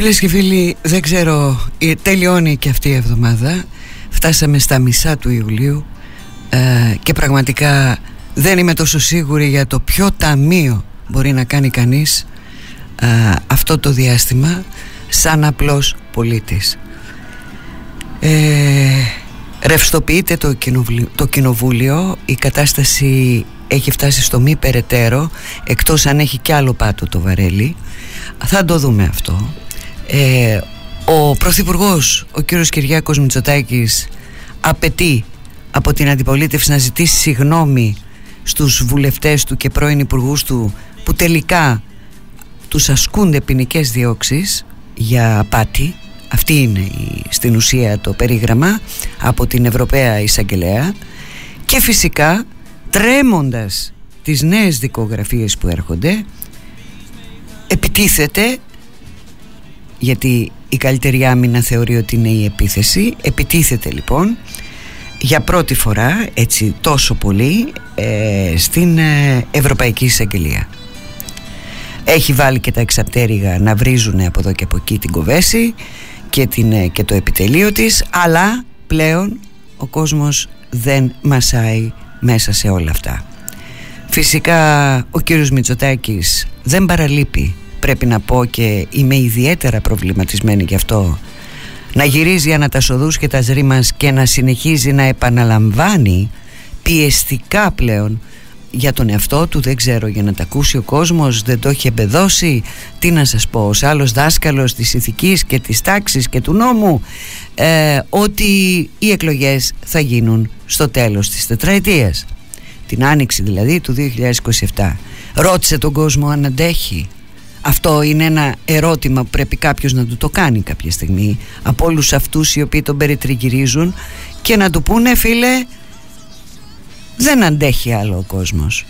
Φίλες και φίλοι, δεν ξέρω, τελειώνει και αυτή η εβδομάδα. Φτάσαμε στα μισά του Ιουλίου και πραγματικά δεν είμαι τόσο σίγουρη για το ποιο ταμείο μπορεί να κάνει κανείς αυτό το διάστημα σαν πολίτης. Ρευστοποιείται το κοινοβούλιο. Η κατάσταση έχει φτάσει στο μη περαιτέρω, εκτός αν έχει κι άλλο πάτο το βαρέλι. Θα το δούμε αυτό. Ο Πρωθυπουργός, ο κύριος Κυριάκος Μητσοτάκης, απαιτεί από την αντιπολίτευση να ζητήσει συγγνώμη στους βουλευτές του και πρώην υπουργούς του που τελικά τους ασκούνται ποινικές διώξεις για απάτη. Αυτή είναι στην ουσία το περίγραμμα από την Ευρωπαία Εισαγγελέα. Και φυσικά, τρέμοντας τις νέες δικογραφίες που έρχονται, επιτίθεται, γιατί η καλύτερη άμυνα θεωρεί ότι είναι η επίθεση. Επιτίθεται λοιπόν για πρώτη φορά, έτσι τόσο πολύ, στην Ευρωπαϊκή Εισαγγελία. Έχει βάλει και τα εξαπτέρυγα να βρίζουν από εδώ και από εκεί την Κοβέση και το επιτελείο της, αλλά πλέον ο κόσμος δεν μασάει μέσα σε όλα αυτά. Φυσικά ο κύριος Μητσοτάκης δεν παραλείπει, πρέπει να πω, και είμαι ιδιαίτερα προβληματισμένη γι' αυτό, να γυρίζει ανά τα σοδούς και τα ρήμας και να συνεχίζει να επαναλαμβάνει πιεστικά πλέον για τον εαυτό του, δεν ξέρω, για να τα ακούσει ο κόσμος, δεν το έχει εμπεδώσει. Τι να σας πω, ως άλλος δάσκαλος της ηθικής και της τάξης και του νόμου, ότι οι εκλογές θα γίνουν στο τέλος της τετραετίας, την άνοιξη δηλαδή του 2027. Ρώτησε τον κόσμο αν αντέχει. Αυτό είναι ένα ερώτημα που πρέπει κάποιος να του το κάνει κάποια στιγμή, από όλους αυτούς οι οποίοι τον περιτριγυρίζουν, και να του πούνε, φίλε, δεν αντέχει άλλο ο κόσμος.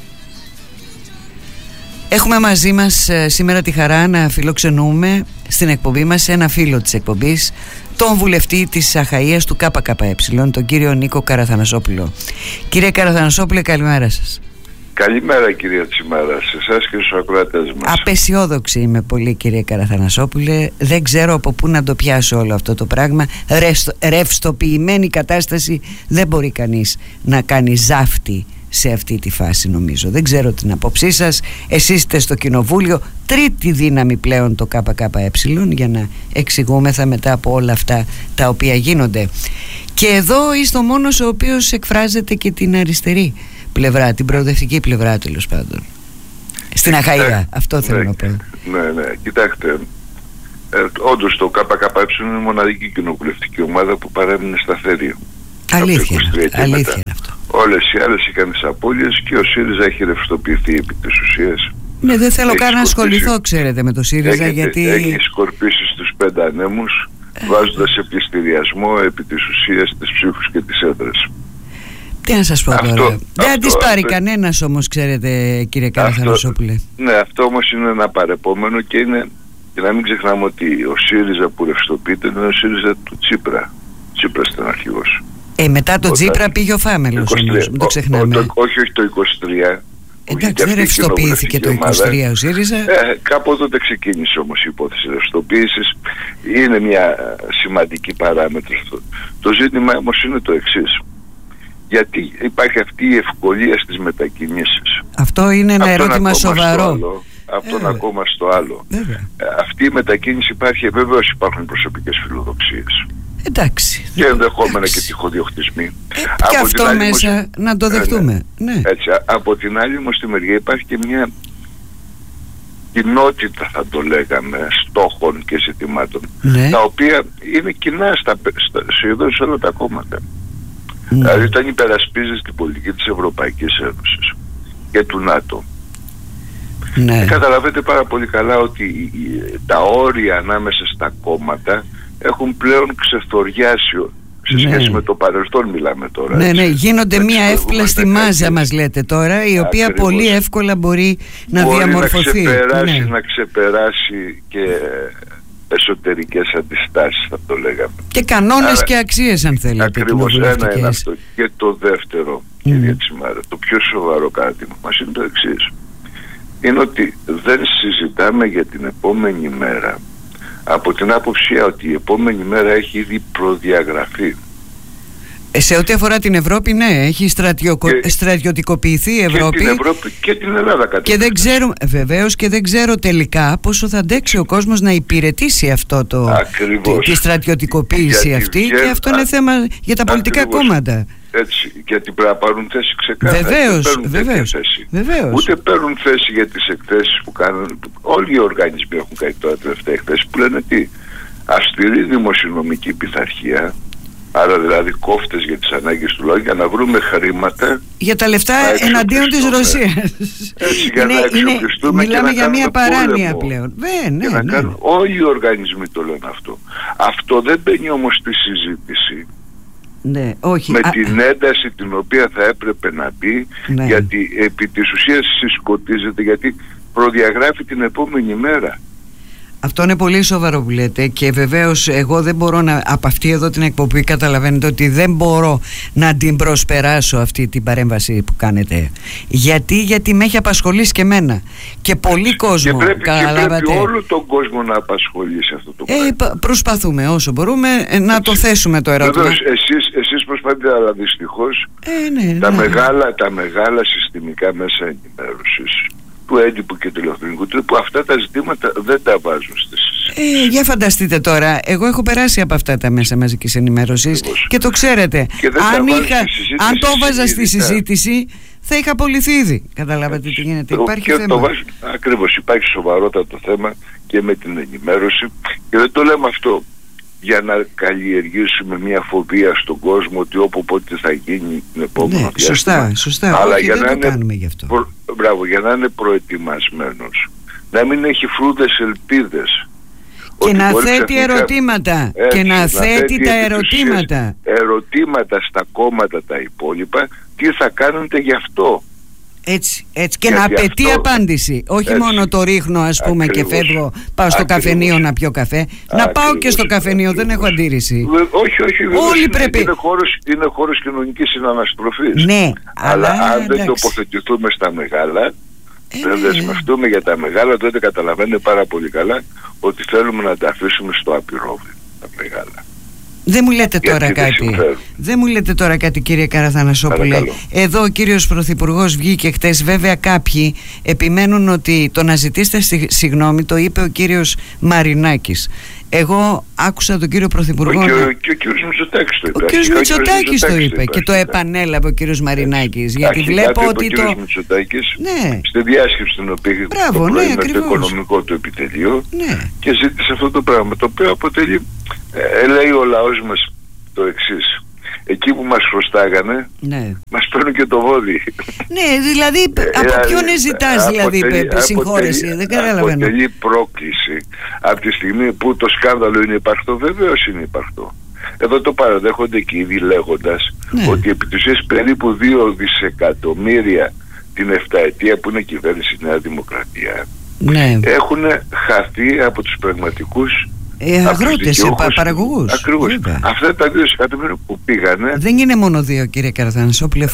Έχουμε μαζί μας σήμερα τη χαρά να φιλοξενούμε στην εκπομπή μας ένα φίλο της εκπομπής, τον βουλευτή της Αχαΐας του ΚΚΕ, τον κύριο Νίκο Καραθανασόπουλο. Κύριε Καραθανασόπουλε, καλημέρα σας. Καλημέρα κυρία Τσιμάρα, σε εσάς και στους ακροατές μας. Απεσιόδοξη είμαι πολύ, κύριε Καραθανασόπουλε. Δεν ξέρω από πού να το πιάσω όλο αυτό το πράγμα. Ρευστοποιημένη κατάσταση δεν μπορεί κανείς να κάνει ζάφτη σε αυτή τη φάση, νομίζω. Δεν ξέρω την απόψή σας. Εσείς είστε στο κοινοβούλιο, τρίτη δύναμη πλέον το ΚΚΕ, για να εξηγούμεθα μετά από όλα αυτά τα οποία γίνονται. Και εδώ είστε ο μόνος ο οποίος εκφράζεται και την αριστερή πλευρά, την προοδευτική πλευρά, τέλος πάντων, στην Αχαΐα. Αυτό θέλω να πω. Ναι, κοιτάξτε, όντως το ΚΚΕ είναι η μοναδική κοινοβουλευτική ομάδα που παρέμεινε σταθερή. Αλήθεια είναι αυτό. Όλες οι άλλες είχαν τις απώλειες και ο ΣΥΡΙΖΑ έχει ρευστοποιηθεί επί της ουσίας. Ναι, δεν θέλω καν να ασχοληθώ, ξέρετε, με το ΣΥΡΙΖΑ, γιατί έχει σκορπίσει στους 5 ανέμους, βάζοντας σε πληστηριασμό επί της ουσίας της ψύχους και της έδρας. Τι να σας πω τώρα. Δεν τις πάρει κανένας όμως, ξέρετε, κύριε Καραθανασόπουλε. Ναι, αυτό όμως είναι ένα παρεπόμενο και είναι, και να μην ξεχνάμε ότι ο ΣΥΡΙΖΑ που ρευστοποιείται είναι ο ΣΥΡΙΖΑ του Τσίπρα. Τσίπρας ήταν αρχηγός. Μετά το Τσίπρα πήγε ο Φάμελος όμως, μην το ξεχνάμε. Όχι το 23. Εντάξει, δεν ρευστοποιήθηκε το 23 ο ΣΥΡΙΖΑ. Κάπου τότε ξεκίνησε όμως η υπόθεση ρευστοποίησης. Είναι μια σημαντική παράμετρος. Το ζήτημα όμως είναι το εξής. Γιατί υπάρχει αυτή η ευκολία στις μετακινήσεις. Αυτό είναι ένα ερώτημα σοβαρό. Αυτό ακόμα στο άλλο. Αυτή η μετακίνηση υπάρχει, βεβαίως υπάρχουν προσωπικές φιλοδοξίες. Εντάξει. Και ενδεχόμενα και τυχοδιοκτισμοί. Και αυτό μέσα να το δεχτούμε. Ναι. Έτσι, από την άλλη όμως στη μεριά υπάρχει και μια κοινότητα, θα το λέγαμε, στόχων και ζητημάτων, τα οποία είναι κοινά σχεδόν σε όλα τα κόμματα. Δηλαδή όταν υπερασπίζεις την πολιτική της Ευρωπαϊκής Ένωσης και του ΝΑΤΟ, καταλαβαίνετε πάρα πολύ καλά ότι τα όρια ανάμεσα στα κόμματα έχουν πλέον ξεθοριάσει σε σχέση με το παρελθόν, μιλάμε τώρα. Ναι, γίνονται μια εύπλαστη μάζα, μας λέτε τώρα, η οποία πολύ εύκολα μπορεί να διαμορφωθεί. Να ξεπεράσει και εσωτερικές αντιστάσεις, θα το λέγαμε. Και κανόνες και αξίες, αν θέλετε. Ακριβώς, ένα είναι αυτό. Και το δεύτερο, κυρία Τσιμάρα, το πιο σοβαρό κάτι μας είναι το εξής. Είναι ότι δεν συζητάμε για την επόμενη μέρα από την άποψη ότι η επόμενη μέρα έχει ήδη προδιαγραφεί. Σε ό,τι αφορά την Ευρώπη, ναι, έχει στρατιωτικοποιηθεί η Ευρώπη. Και την Ευρώπη και την Ελλάδα κατά. Και δεν ξέρω, βεβαίως, και δεν ξέρω τελικά πόσο θα αντέξει ο κόσμος να υπηρετήσει αυτό τη στρατιωτικοποίηση αυτή. Και αυτό είναι θέμα για τα πολιτικά κόμματα. Έτσι, γιατί πρέπει να πάρουν θέση ξεκάθαρα. Βεβαίως. Ούτε παίρνουν θέση για τις εκθέσεις που κάνουν. Όλοι οι οργανισμοί έχουν κάνει τώρα τελευταία εκθέσεις που λένε τι? Αυστηρή δημοσιονομική πειθαρχία. Άρα δηλαδή κόφτες για τις ανάγκες του λαού για να βρούμε χρήματα για τα λεφτά εναντίον της Ρωσίας. Έτσι, για να εξοπλιστούμε. Μιλάμε και για μια παράνοια πόλεμο. πλέον. Όλοι οι οργανισμοί το λένε αυτό. Αυτό δεν μπαίνει όμως στη συζήτηση. Ναι, όχι. Με την ένταση την οποία θα έπρεπε να μπει, γιατί επί της ουσίας συσκοτίζεται, γιατί προδιαγράφει την επόμενη μέρα. Αυτό είναι πολύ σοβαρό που λέτε και βεβαίως εγώ δεν μπορώ από αυτή εδώ την εκπομπή καταλαβαίνετε ότι δεν μπορώ να την προσπεράσω αυτή την παρέμβαση που κάνετε. Γιατί με έχει απασχολήσει και εμένα και πολύ κόσμο. Και πρέπει όλο τον κόσμο να απασχολήσει αυτό το πράγμα. Προσπαθούμε όσο μπορούμε να το θέσουμε το ερώτημα. Βεβαίως, εσείς προσπαθείτε, αλλά δυστυχώς τα μεγάλα συστημικά μέσα ενημέρωσης του έντυπου και του ηλεκτρονικού τύπου, αυτά τα ζητήματα δεν τα βάζουν στη συζήτηση. Για φανταστείτε τώρα, εγώ έχω περάσει από αυτά τα μέσα μαζικής ενημέρωσης και το ξέρετε. Και αν το βάζα στη συζήτηση θα είχα απολυθεί ήδη. Καταλάβατε τι γίνεται? Υπάρχει θέμα. Ακριβώς, υπάρχει σοβαρότατο θέμα και με την ενημέρωση και δεν το λέμε αυτό για να καλλιεργήσουμε μια φοβία στον κόσμο ότι όποτε θα γίνει την επόμενη διάστημα. Σωστά. Αλλά όχι, για δεν να το κάνουμε γι' αυτό. Για να είναι προετοιμασμένος, να μην έχει φρούδες ελπίδες. Και να θέτει ερωτήματα. Και να θέτει τα ερωτήματα. Ερωτήματα στα κόμματα τα υπόλοιπα, τι θα κάνετε γι' αυτό. Έτσι. Και να απαιτεί απάντηση. Όχι μόνο το ρίχνω ας πούμε και φεύγω, πάω στο καφενείο να πιω καφέ. Να πάω και στο καφενείο, δεν έχω αντίρρηση. Όχι, όλοι πρέπει. Είναι χώρος κοινωνικής συναναστροφής. Ναι, αλλά αν δεν τοποθετηθούμε στα μεγάλα, δεν δεσμευτούμε για τα μεγάλα, τότε καταλαβαίνετε πάρα πολύ καλά ότι θέλουμε να τα αφήσουμε στο απειρόβλητο τα μεγάλα. Δεν μου λέτε τώρα κάτι κύριε Καραθανασόπουλε. Εδώ ο κύριος Πρωθυπουργός βγήκε χτες. Βέβαια κάποιοι επιμένουν ότι το να ζητήσετε συγγνώμη το είπε ο κύριος Μαρινάκης. Εγώ άκουσα τον κύριο Πρωθυπουργό. Και ο κύριος Μητσοτάκης το είπε. Ο κύριος Μητσοτάκης το είπε και το επανέλαβε ο κύριος Μαρινάκης. Γιατί βλέπω ότι ο κύριος Μητσοτάκης στη διάσκεψη την οποία είχε το οικονομικό του επιτελείο και ζήτησε αυτό το πράγμα, το οποίο αποτελεί, λέει ο λαός μας το εξής: εκεί που μας χρωστάγανε μας παίρνουν και το βόδι. Ναι, δηλαδή από ποιον ζητάς δηλαδή συγχώρεση? Δεν καταλαβαίνω. Αποτελεί πρόκληση από τη στιγμή που το σκάνδαλο είναι υπαρκτό. Βεβαίως είναι υπαρκτό. Εδώ το παραδέχονται και ήδη λέγοντας ότι επί της ουσίας περίπου 2 δισεκατομμύρια την 7ετία που είναι κυβέρνηση Νέα Δημοκρατία έχουν χαθεί από τους πραγματικούς αγρότες, παραγωγούς. Ακριβώς. Αυτά τα 2 δισεκατομμύρια που πήγανε. Δεν είναι μόνο 2 κύριε Καραθανασόπουλε.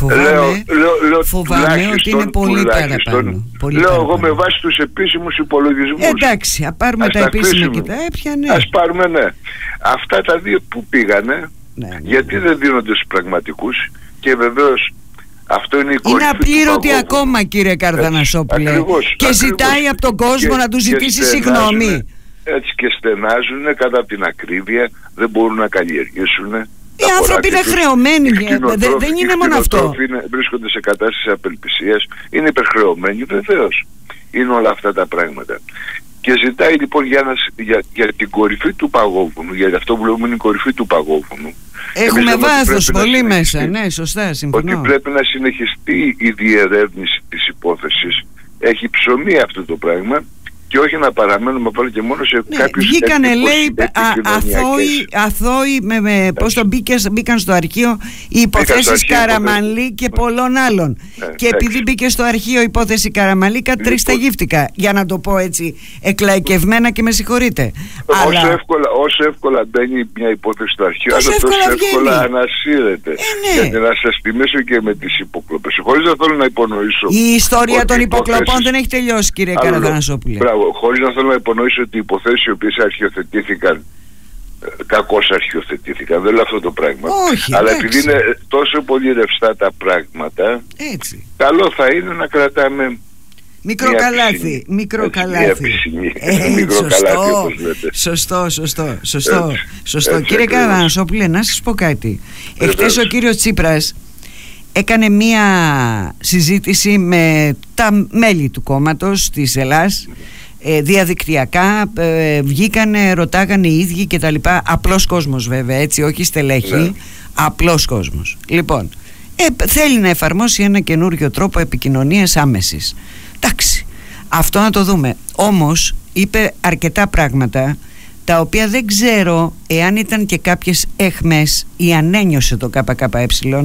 Φοβάμαι ότι είναι πολύ παραπάνω. Λέω εγώ με βάση τους επίσημους υπολογισμούς. Εντάξει, α πάρουμε τα επίσημα και τα έπια. Ας πάρουμε αυτά τα 2 που πήγανε, γιατί δεν δίνονται στους πραγματικούς? Και βεβαίως αυτό είναι η κορυφή. Είναι απλήρωτη ακόμα κύριε Καραθανασόπουλε. Και ζητάει από τον κόσμο να του ζητήσει συγγνώμη. Έτσι και στενάζουν κατά την ακρίβεια, δεν μπορούν να καλλιεργήσουν. Οι άνθρωποι είναι χρεωμένοι, δεν είναι μόνο αυτό. Βρίσκονται σε κατάσταση απελπισίας, είναι υπερχρεωμένοι, βεβαίως. Είναι όλα αυτά τα πράγματα. Και ζητάει λοιπόν για την κορυφή του παγόβουνου, για αυτό που λέμε είναι η κορυφή του παγόβουνου. Έχουμε βάθος πολύ μέσα, ναι, σωστά, συμφωνώ. Ότι πρέπει να συνεχιστεί η διερεύνηση της υπόθεσης. Έχει ψωμί αυτό το πράγμα. Και όχι να παραμένουμε πάλι και μόνο σε κάποιους βγήκανε λέει αθώοι πώς το μπήκαν στο αρχείο οι υποθέσεις Καραμανλή και πολλών άλλων και επειδή μπήκε στο αρχείο η υπόθεση Καραμανλή κατρίσταγήφτηκα, για να το πω έτσι εκλαϊκευμένα και με συγχωρείτε. Όσο εύκολα μπαίνει μια υπόθεση στο αρχείο, τόσο εύκολα ανασύρεται. Γιατί να σας θυμίσω και με τις υποκλοπές, χωρίς να θέλω να υπονοήσω. Η ιστορία των υποκλοπών δεν έχει τελειώσει κύριε Καραθανασόπουλε. χωρίς να θέλω να υπονοήσω ότι οι υποθέσεις οι οποίες αρχιοθετήθηκαν κακώς αρχιοθετήθηκαν, δεν λέω αυτό το πράγμα. Όχι, αλλά επειδή είναι τόσο πολύ ρευστά τα πράγματα, έτσι, καλό θα είναι να κρατάμε μικροκαλάθι. Σωστό. Κύριε Καραθανασόπουλε, να σας πω κάτι. Εχθές ο κύριος Τσίπρας έκανε μία συζήτηση με τα μέλη του κόμματος της Ελλάς, διαδικτυακά, βγήκανε, ρωτάγανε οι ίδιοι και τα λοιπά. Απλός κόσμος βέβαια, έτσι, όχι στελέχη, απλός κόσμος. Λοιπόν, θέλει να εφαρμόσει ένα καινούριο τρόπο επικοινωνίας άμεσης. Εντάξει, αυτό να το δούμε. Όμως είπε αρκετά πράγματα τα οποία δεν ξέρω εάν ήταν και κάποιες εχμές ή αν ένιωσε το ΚΚΕ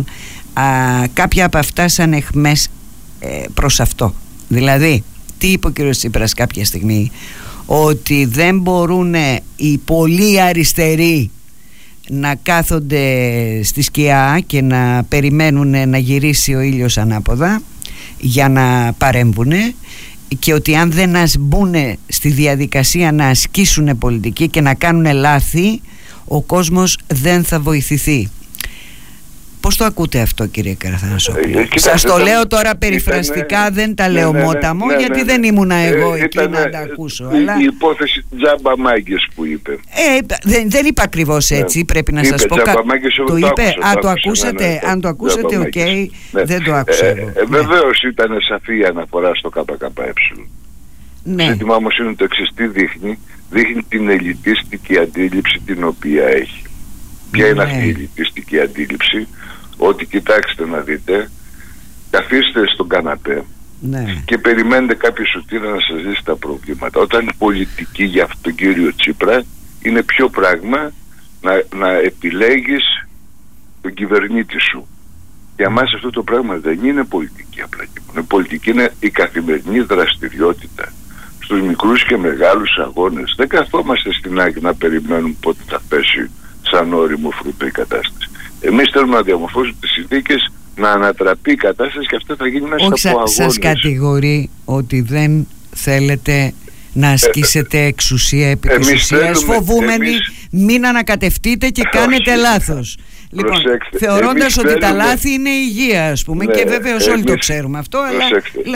κάποια από αυτά σαν εχμές προς αυτό. Δηλαδή, τι είπε ο κ. Τσίπρας κάποια στιγμή? Ότι δεν μπορούν οι πολύ αριστεροί να κάθονται στη σκιά και να περιμένουν να γυρίσει ο ήλιος ανάποδα για να παρέμβουν, και ότι αν δεν μπουν στη διαδικασία να ασκήσουν πολιτική και να κάνουν λάθη, ο κόσμος δεν θα βοηθηθεί. Πώς το ακούτε αυτό, κύριε Καραθανασόπουλε? Σας το λέω τώρα περιφραστικά, δεν τα λέω μόταμο, γιατί δεν ήμουνα εγώ εκεί να τα ακούσω. Η υπόθεση τζάμπα μάγκες που είπε. Δεν είπα ακριβώς έτσι, πρέπει να σας πω. Το είπε, το ακούσατε? Αν το ακούσατε, οκ, δεν το άκουσα εγώ. Βεβαίως ήταν σαφή η αναφορά στο ΚΚΕ. Το ζήτημα όμως είναι το εξής: τι δείχνει? Δείχνει την ελιτίστικη αντίληψη την οποία έχει. Ποια είναι αυτή η ελιτίστικη αντίληψη? Ότι κοιτάξτε να δείτε, καθίστε στον καναπέ και περιμένετε κάποιο σωτήρα να σας λύσει τα προβλήματα. Όταν η πολιτική για αυτόν τον κύριο Τσίπρα είναι πιο πράγμα να επιλέγεις τον κυβερνήτη σου. Για μας αυτό το πράγμα δεν είναι πολιτική απλά. Η πολιτική είναι η καθημερινή δραστηριότητα στους μικρούς και μεγάλους αγώνες. Δεν καθόμαστε στην άκρη να περιμένουμε πότε θα πέσει σαν όριμο φρούτο η κατάσταση. Εμείς θέλουμε να διαμορφώσουμε τις συνθήκες να ανατραπεί η κατάσταση, και αυτό θα γίνει μέσα από αγώνες. Σας κατηγορεί ότι δεν θέλετε να ασκήσετε εξουσία επί της ουσίας, φοβούμενοι μην ανακατευτείτε και κάνετε λάθος. Λοιπόν, θεωρώντας ότι τα λάθη είναι υγεία, ας πούμε, και βεβαίως όλοι το ξέρουμε αυτό, αλλά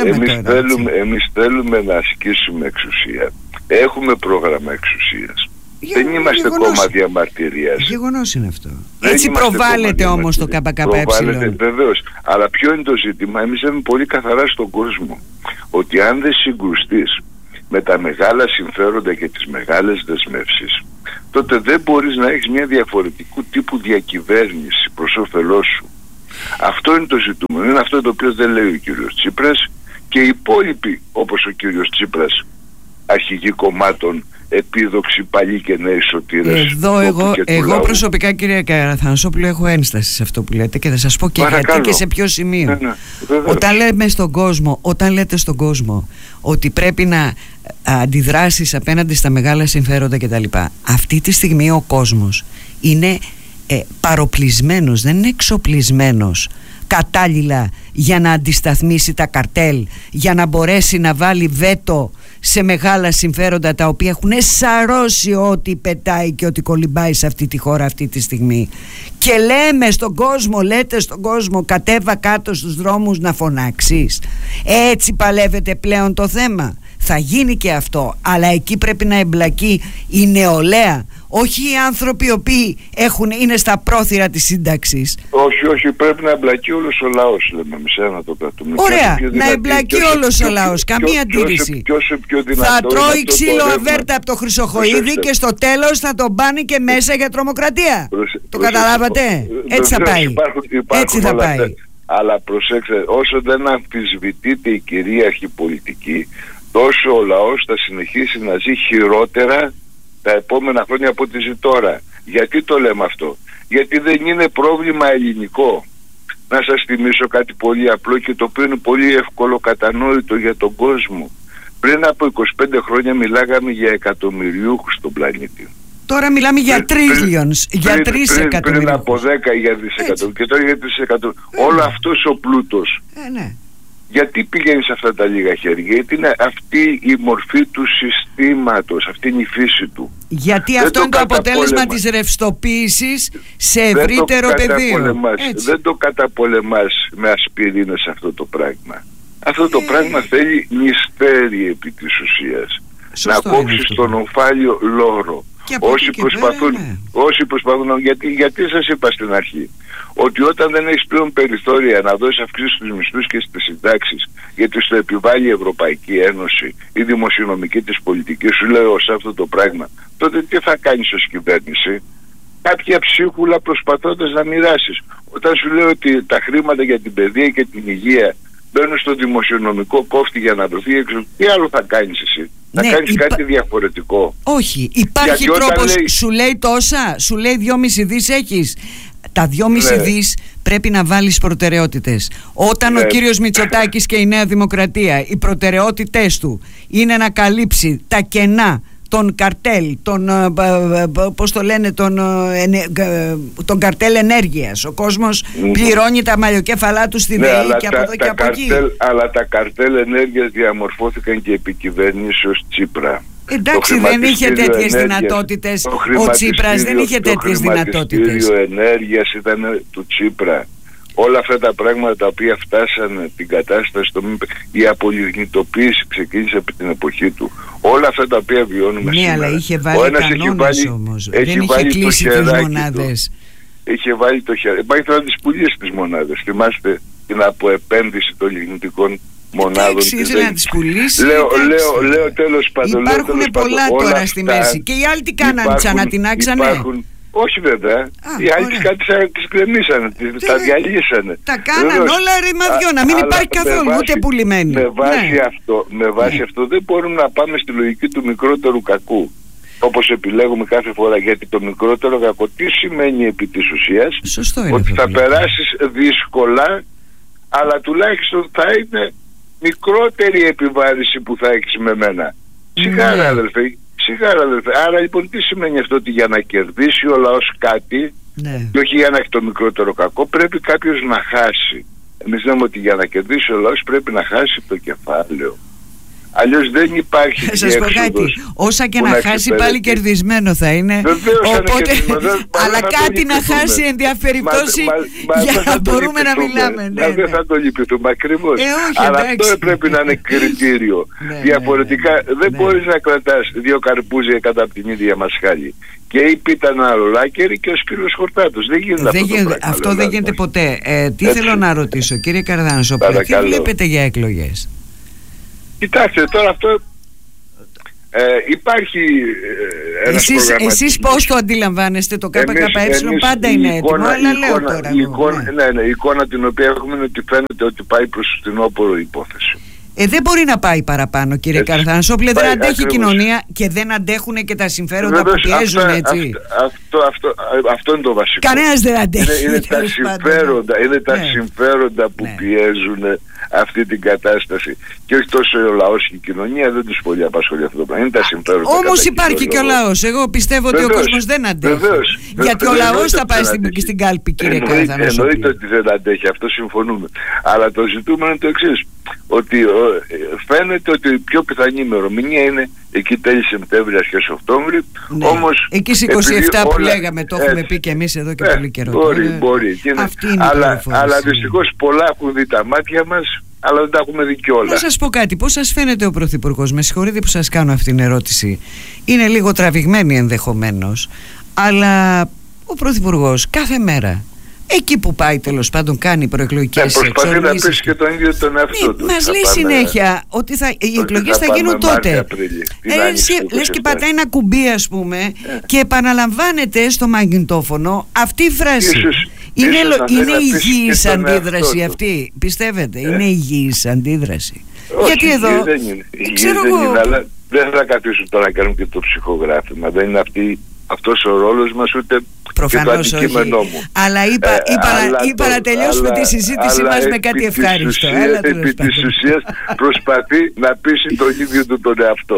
εμείς θέλουμε να ασκήσουμε εξουσία. Έχουμε πρόγραμμα εξουσίας. Δεν είμαστε κόμμα διαμαρτυρίας. Γεγονός είναι αυτό. Έτσι προβάλλεται όμως το ΚΚΕ. Βεβαίως. Αλλά ποιο είναι το ζήτημα? Εμείς λέμε πολύ καθαρά στον κόσμο ότι αν δεν συγκρουστείς με τα μεγάλα συμφέροντα και τις μεγάλες δεσμεύσεις, τότε δεν μπορείς να έχεις μια διαφορετικού τύπου διακυβέρνηση προς όφελός σου. Αυτό είναι το ζητούμενο. Είναι αυτό το οποίο δεν λέει ο κύριος Τσίπρας και οι υπόλοιποι, όπως ο κύριος Τσίπρας, αρχηγοί κομμάτων, επίδοξοι παλιοί και νέοι σωτήρες. Εδώ εγώ προσωπικά, κύριε Καραθανασόπουλο, έχω ένσταση σε αυτό που λέτε και θα σας πω και γιατί και σε ποιο σημείο. Όταν λέτε στον κόσμο ότι πρέπει να αντιδράσεις απέναντι στα μεγάλα συμφέροντα κτλ, αυτή τη στιγμή ο κόσμος είναι παροπλισμένος, δεν είναι εξοπλισμένος κατάλληλα για να αντισταθμίσει τα καρτέλ, για να μπορέσει να βάλει βέτο σε μεγάλα συμφέροντα τα οποία έχουν σαρώσει ό,τι πετάει και ό,τι κολυμπάει σε αυτή τη χώρα αυτή τη στιγμή. Και λέμε στον κόσμο, λέτε στον κόσμο, κατέβα κάτω στους δρόμους να φωνάξεις. Έτσι παλεύετε πλέον το θέμα. Θα γίνει και αυτό, αλλά εκεί πρέπει να εμπλακεί η νεολαία, όχι οι άνθρωποι οι οποίοι είναι στα πρόθυρα της σύνταξης. Όχι, πρέπει να εμπλακεί όλος ο λαός, λέμε εμείς, να το κρατούμε. Ωραία, να εμπλακεί όλος ο λαός, καμία αντίρρηση. Θα τρώει ξύλο αβέρτα από το Χρυσοχοΐδη και στο τέλος θα τον πάνε και μέσα για τρομοκρατία. Το καταλάβατε? Έτσι θα πάει. Έτσι θα πάει. Αλλά προσέξτε, όσο δεν αμφισβητείται η κυρίαρχη πολιτική, τόσο ο λαός θα συνεχίσει να ζει χειρότερα τα επόμενα χρόνια από ό,τι ζει τώρα. Γιατί το λέμε αυτό? Γιατί δεν είναι πρόβλημα ελληνικό. Να σας θυμίσω κάτι πολύ απλό και το οποίο είναι πολύ εύκολο κατανόητο για τον κόσμο. Πριν από 25 χρόνια μιλάγαμε για εκατομμυριούχους στον πλανήτη. Τώρα μιλάμε για trillions, για 3 εκατομμυρίους. Πριν από 10 για δισεκατομμύρια και τώρα για 3 εκατομμύρια. Όλο αυτός ο πλούτος Γιατί πηγαίνει σε αυτά τα λίγα χέρια? Γιατί είναι αυτή η μορφή του συστήματος, αυτή είναι η φύση του. Γιατί αυτό είναι το αποτέλεσμα της ρευστοποίησης σε ευρύτερο πεδίο. Δεν το καταπολεμάς με ασπιρίνες αυτό το πράγμα. Αυτό το πράγμα θέλει μυστέρι επί της ουσίας. Σωστό, να κόψεις τον ομφάλιο λόρο. Όσοι προσπαθούν, γιατί σας είπα στην αρχή ότι όταν δεν έχεις πλέον περιθώρια να δώσεις αυξήσεις στους μισθούς και στις συντάξεις, γιατί στο επιβάλλει η Ευρωπαϊκή Ένωση, η δημοσιονομική της πολιτική, σου λέω σε αυτό το πράγμα, τότε τι θα κάνεις ως κυβέρνηση? Κάποια ψίχουλα προσπαθώντας να μοιράσεις. Όταν σου λέω ότι τα χρήματα για την παιδεία και την υγεία μπαίνουν στο δημοσιονομικό κόφτη για να δοθεί έξω, τι άλλο θα κάνεις εσύ? Να κάνεις κάτι διαφορετικό? Όχι, υπάρχει τρόπος. Σου λέει τόσα, σου λέει 2,5 δις έχεις. Τα 2,5 δις πρέπει να βάλεις προτεραιότητες. Όταν ο κύριος Μητσοτάκης και η Νέα Δημοκρατία, οι προτεραιότητες του είναι να καλύψει τα κενά των καρτέλ, πώς το λένε, τον καρτέλ ενέργειας. Ο κόσμος πληρώνει τα μαλλιοκέφαλά του στη ΔΕΗ και από εδώ και από εκεί. Αλλά τα καρτέλ ενέργειας διαμορφώθηκαν και επί κυβερνήσεως Τσίπρα. Εντάξει, δεν είχε τέτοιες δυνατότητες. Ο Τσίπρας δεν είχε τέτοιες δυνατότητες. Το χρηματιστήριο ενέργειας ήταν του Τσίπρα. Όλα αυτά τα πράγματα τα οποία φτάσανε την κατάσταση, η απολιγνητοποίηση ξεκίνησε από την εποχή του. Όλα αυτά τα οποία βιώνουμε σήμερα. Ναι, αλλά είχε βάλει κανόνες όμως. Δεν είχε κλείσει τις μονάδες. Είχε βάλει το χέρι. Πάει τώρα να τις πουλήσει τις μονάδες. Θυμάστε την αποεπένδυση των λιγνητικών μονάδων? Να τις πουλήσει. Λέω τέλος πάντων. Υπάρχουν πολλά τώρα στη μέση. Και οι άλλοι τι κάνανε, ξανατινάξανε? Όχι βέβαια. Οι άλλοι τις γκρεμίσανε, τα διαλύσανε. Τα κάνανε όλα ρημαδιό, να μην υπάρχει καθόλου ούτε πουλημένη. Με βάση αυτό δεν μπορούμε να πάμε στη λογική του μικρότερου κακού, όπως επιλέγουμε κάθε φορά. Γιατί το μικρότερο κακό τι σημαίνει επί της ουσίας? Ότι θα περάσεις δύσκολα, αλλά τουλάχιστον θα είναι μικρότερη επιβάρηση που θα έχεις με μένα. Σιγάρα αδελφέ. Άρα λοιπόν τι σημαίνει αυτό? Ότι για να κερδίσει ο λαός κάτι, και όχι για να έχει το μικρότερο κακό, πρέπει κάποιος να χάσει. Εμείς λέμε ότι για να κερδίσει ο λαός πρέπει να χάσει το κεφάλαιο. Αλλιώς δεν υπάρχει διέξοδος. Θα σας πω κάτι, όσα και να χάσει πάλι κερδισμένο θα είναι. Οπότε, αλλά κάτι να χάσει ενδιαφερειπτώσει για να μπορούμε να μιλάμε. Δεν θα το λυπηθούμε ακριβώς. Αλλά αυτό πρέπει να είναι κριτήριο. Διαφορετικά δεν μπορείς να κρατάς δύο καρπούζια κατά από την ίδια μασχάλη. Και η πίτα ένα αλολάκερη και ο Σπύρος Χορτάτος. Δεν γίνεται αυτό. Δεν γίνεται ποτέ. Τι θέλω να ρωτήσω, κύριε Καρδάνσο, τι βλέπετε για εκλογές? Κοιτάξτε, τώρα αυτό υπάρχει ένας προγραμματισμός. Εσείς πώς το αντιλαμβάνεστε? Το ΚΚΕ πάντα είναι έτοιμο, αλλά λέω τώρα. Η εικόνα την οποία έχουμε είναι ότι φαίνεται ότι πάει προς φθινόπωρο υπόθεση. Δεν μπορεί να πάει παραπάνω, κύριε Καρδάνσοπλε. Δεν αντέχει η κοινωνία και δεν αντέχουν και τα συμφέροντα που πιέζουν, έτσι. Αυτό είναι το βασικό. Κανένας δεν αντέχει. Είναι τα συμφέροντα που πιέζουν αυτή την κατάσταση. Και όχι τόσο ο λαός και η κοινωνία, δεν τους πολύ απασχολεί αυτό το πράγμα. Είναι τα συμφέροντα. Όμως υπάρχει και ο λαός. Εγώ πιστεύω ότι ο κόσμος δεν αντέχει. Γιατί ο λαός θα πάει στην κάλπη, κύριε Καρδάνσοπλε. Εννοείται ότι δεν αντέχει, αυτό συμφωνούμε. Αλλά το ζητούμενο είναι το εξής. Ότι φαίνεται ότι η πιο πιθανή ημερομηνία είναι εκεί τέλη Σεπτέμβρη, αρχές Οκτώβρη. Όμως εκεί στις 27 που λέγαμε, το έχουμε πει και εμείς εδώ και πολύ καιρό. Μπορεί. Αλλά δυστυχώς πολλά έχουν δει τα μάτια μας, αλλά δεν τα έχουμε δει κιόλας. Να σας πω κάτι, πώς σας φαίνεται ο Πρωθυπουργός? Με συγχωρείτε που σας κάνω αυτήν την ερώτηση. Είναι λίγο τραβηγμένη ενδεχομένως, αλλά ο Πρωθυπουργός κάθε μέρα, εκεί που πάει τέλος πάντων, κάνει προεκλογικές εξορμήσεις. Προσπαθεί να πείσει και τον ίδιο τον εαυτό του. Μας λέει συνέχεια ότι οι εκλογές θα γίνουν τότε. Λες και πατάει ένα κουμπί, ας πούμε, και επαναλαμβάνεται στο μαγνητόφωνο αυτή η φράση. Είναι υγιής αντίδραση αυτή, πιστεύετε? Είναι υγιής αντίδραση? Γιατί εδώ ξέρω εγώ. Δεν θα καθίσουν τώρα να κάνουν και το ψυχογράφημα. Δεν είναι αυτός ο ρόλος μας, ούτε προφανώς όχι. Αλλά είπα να τελειώσουμε τη συζήτησή μας με κάτι ευχάριστο. Επί της ουσίας προσπαθεί να πείσει τον ίδιο του τον εαυτό.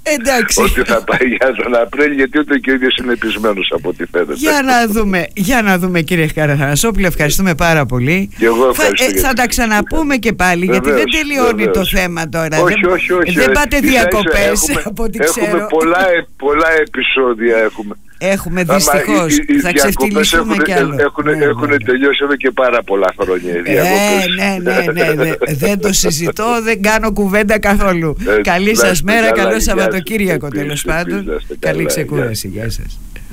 Εντάξει. Ότι θα πάει για τον Απρίλιο, γιατί ούτε και ο ίδιος είναι πεισμένος από ό,τι φαίνεται. Για να δούμε κύριε Καραθανασόπουλε, ευχαριστούμε πάρα πολύ. Και εγώ ευχαριστώ. Θα τα ξαναπούμε και πάλι, γιατί δεν τελειώνει το θέμα τώρα. Όχι. Δεν πάτε διακοπές από ό,τι ξέρω. Έχουμε πολλά επεισόδια Έχουμε δυστυχώς. Θα ξεφτυλιστούμε κι άλλο. Έχουν τελειώσει εδώ και πάρα πολλά χρόνια οι διακοπές. Ναι. Δεν το συζητώ, δεν κάνω κουβέντα καθόλου. Καλή σας μέρα, καλό Σαββατοκύριακο τέλος πάντων. Καλή ξεκούραση. Γεια σας.